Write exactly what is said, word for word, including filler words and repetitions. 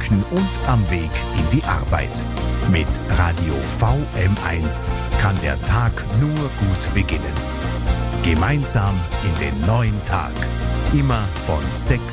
Küchen und am Weg in die Arbeit. Mit Radio V M eins kann der Tag nur gut beginnen. Gemeinsam in den neuen Tag. Immer von sechs